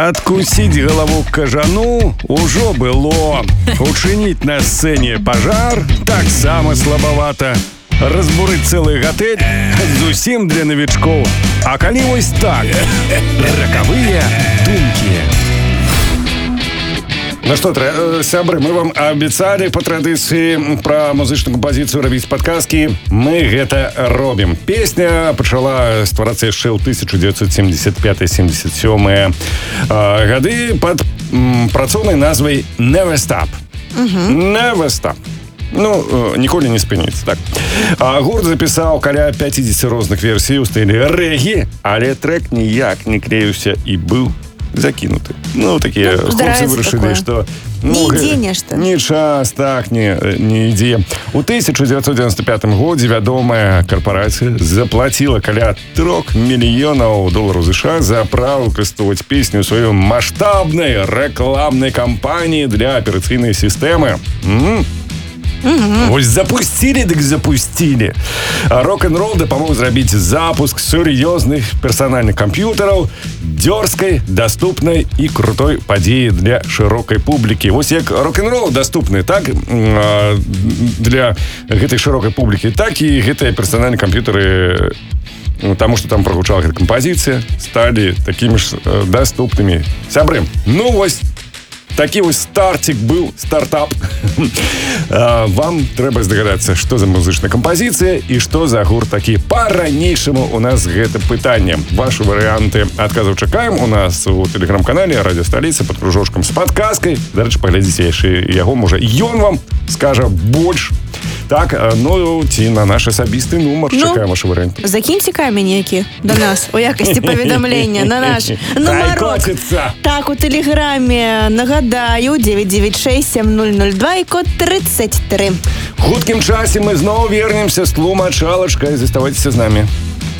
Адкусіць галаву кажану ўжо было. Учыніць на сцэне пажар таксама слабавата. Разбурыць цэлы гатэль зусім для навічкоў. А калі вось так, ракавыя думкі. Ну что, сябры, мы вам обещали по традиции про музычную композицию рабіць падказкі. Мы гэта робім. Песня пачала стварацца яшчэ ў 1975-77 гады пад працоўнай назвай Never Stop. Never Stop. Ну, ніколі не спыніцца, так. Гурт запісаў каля 50 розных версій у стылі рэгі, але трэк ніяк не клеіўся і быў закінуты. Ну, такія хлопцы вырашылі, што... Не ідзе нешта. Не час, так, не ідзе. У 1995 годзе вядомая карпорацыя заплаціла каля $3 мільёнаў США за права выкарыстоўваць песню ў сваёй маштабнай рэкламнай кампаніі для аперацыйнай сістэмы. Вось запусцілі, дык запусцілі. Рок-н-рол дапамог зрабіць запуск сур'ёзных персанальных камп'ютараў дзёрзкай, даступнай і крутой падзеі для шырокай публікі. Вось як рок-н-рол даступны, так, для гэтай шырокай публікі, так і гэтыя персанальныя камп'ютары, таму што там прагучала гэта кампазіцыя, сталі такімі ж даступнымі. Сябры, ну вось такі вось стартик быў, стартап. Вам трэба здагадацца, што за музычная кампазіцыя і што за гурт такі. Па-ранейшаму у нас гэта пытанне. Вашы варыянты адказаў чакаем у нас у тэлеграм-канале Радыё Сталіца пад кружочкам з падказкай. Дарэчы, паглядзіце яшчэ яго, можа, ён вам скажа больш. Так, ну, ці на наш асабісты нумар чакаем вашы варыянты. Закіньце камень які до нас у якасці паведамлення на наш нумарок. Так, у тэлеграме нагадаю 996-7002 і код 33. Хуткім часе мы зноў вернемся з тлумачалачкай. Заставайцеся з намі.